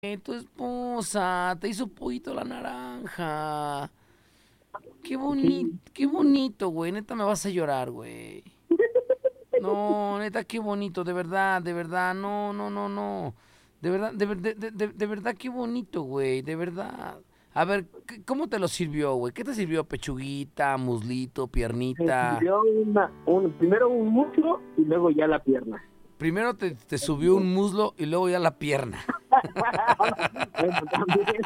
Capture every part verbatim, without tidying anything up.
Tu esposa te hizo pollito la naranja. Qué bonito, Sí, qué bonito, güey. Neta me vas a llorar, güey. No, neta, qué bonito, de verdad, de verdad, no, no, no, no. De verdad, de, ver- de, de, de- de verdad, qué bonito, güey, de verdad. A ver, ¿qué- ¿cómo te lo sirvió, güey? ¿Qué te sirvió? ¿Pechuguita, muslito, me piernita? sirvió una, un, primero un muslo y luego ya la pierna. Primero te, te subió un muslo y luego ya la pierna. Bueno, también.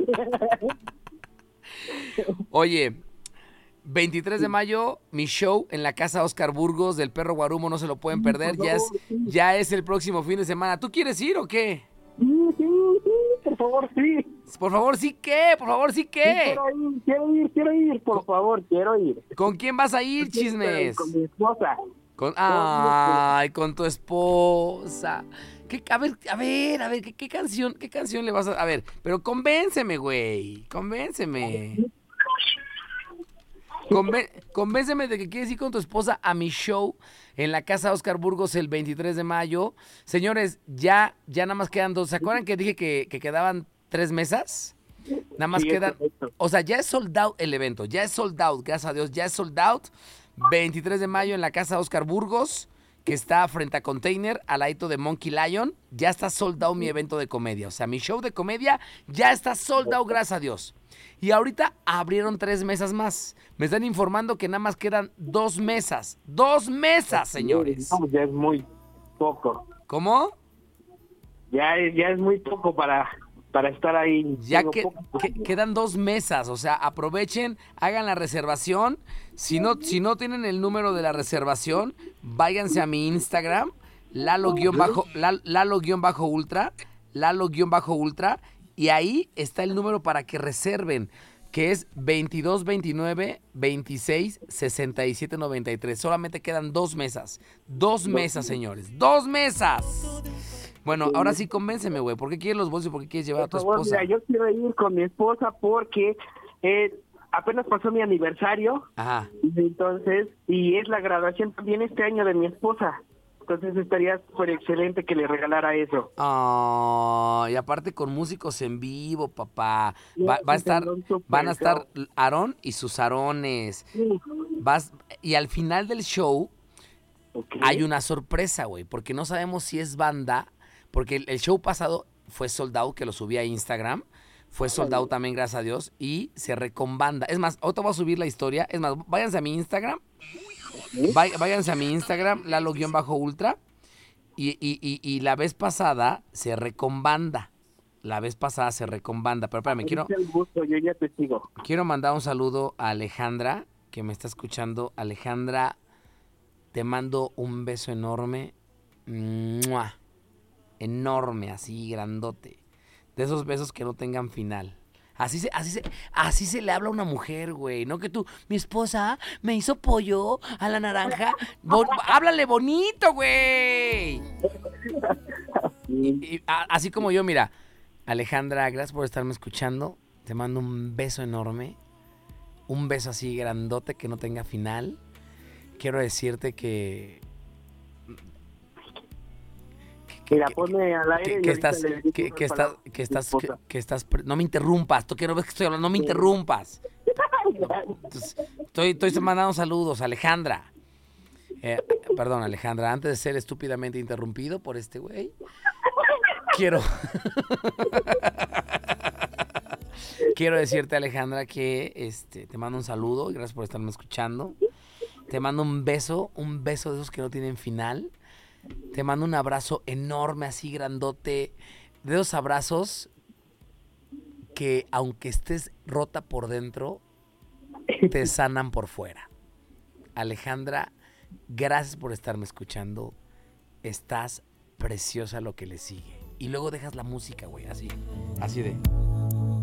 Oye, veintitrés de mayo, mi show en la casa Oscar Burgos del Perro Guarumo, no se lo pueden Sí, perder, por ya es, favor, sí. ya es el próximo fin de semana. ¿Tú quieres ir o qué? Sí, sí, sí, por favor, sí. Por favor, sí qué, por favor, sí Sí, qué. quiero ir, quiero ir, quiero ir, por ¿Con, favor, quiero ir. con quién vas a Yo ir, quiero ir con chismes? mi esposa. Con, Con mi esposa. ay, con tu esposa. ¿Qué, a ver, a ver, a ver, ¿qué, qué canción, qué canción le vas a... A ver, pero convénceme, güey, convénceme. Conven- convénceme de que quieres ir con tu esposa a mi show en la casa Oscar Burgos el veintitrés de mayo. Señores, ya, ya nada más quedan dos. ¿Se acuerdan que dije que, que quedaban tres mesas? Nada más Sí, es quedan... correcto. O sea, ya es sold out el evento. Ya es sold out, gracias a Dios. Ya es sold out. veintitrés de mayo en la casa Oscar Burgos, que está frente a Container, al ladito de Monkey Lion. Ya está sold out mi evento de comedia. O sea, mi show de comedia ya está sold out, gracias a Dios. Y ahorita abrieron tres mesas más. Me están informando que nada más quedan dos mesas. ¡Dos mesas, señores! No, ya es muy poco. ¿Cómo? Ya es, ya es muy poco para, para estar ahí. Ya Tengo que, poco que- tiempo. quedan dos mesas, o sea, aprovechen, hagan la reservación. Si no, si no tienen el número de la reservación, váyanse a mi Instagram, Lalo-Ultra, Lalo-Ultra, Lalo-Ultra, y ahí está el número para que reserven, que es veintidós veintinueve veintiséis sesenta y siete noventa y tres. Solamente quedan dos mesas. Dos mesas, señores. ¡Dos mesas! Bueno, ahora sí convénceme, güey. ¿Por qué quieres los bolsos y por qué quieres llevar a Por tu favor, mira, esposa? yo quiero ir con mi esposa porque eh, apenas pasó mi aniversario, Ajá. y entonces, y es la graduación también este año de mi esposa. Entonces estaría súper excelente que le regalara eso. Oh, y aparte con músicos en vivo, papá. Y Va, va a es estar, un van a super estar show. Aarón y sus Aarones. Sí. Vas, y al final del show Ok. hay una sorpresa, güey, porque no sabemos si es banda, porque el, el show pasado fue sold out, que lo subí a Instagram. Fue sold out también, gracias a Dios. Y cerré con banda. Es más, ahorita voy a subir la historia. Es más, váyanse a mi Instagram. ¿Sí? Vay- váyanse a mi Instagram, Lalo-Ultra. Y, y, y, y la vez pasada cerré con banda. La vez pasada cerré con banda. Pero espérame, quiero, Ahorita el gusto, yo ya te sigo. quiero mandar un saludo a Alejandra, que me está escuchando. Alejandra, te mando un beso enorme. ¡Mua! Enorme, así, grandote. De esos besos que no tengan final. Así se, así se, así se le habla a una mujer, güey. No que tú, mi esposa me hizo pollo a la naranja. Bo- háblale bonito, güey. Y, Sí. y a- así como yo, mira, Alejandra, gracias por estarme escuchando. Te mando un beso enorme. Un beso así grandote que no tenga final. Quiero decirte que. que, Mira, que, que- ponme al que- aire y que ahorita estás, le digo que, unas que estás, palabras que a mi estás, que, esposa. que estás, pre- no me interrumpas, tú quiero ver que estoy hablando, no me interrumpas. Entonces, estoy, estoy mandando saludos, Alejandra. Eh, perdón, Alejandra, antes de ser estúpidamente interrumpido por este güey, quiero, quiero decirte, Alejandra, que este, te mando un saludo y gracias por estarme escuchando. Te mando un beso, un beso de esos que no tienen final. Te mando un abrazo enorme, así grandote. De esos abrazos que, aunque estés rota por dentro, te sanan por fuera. Alejandra, gracias por estarme escuchando. Estás preciosa lo que le sigue. Y luego dejas la música, güey, así. Así de...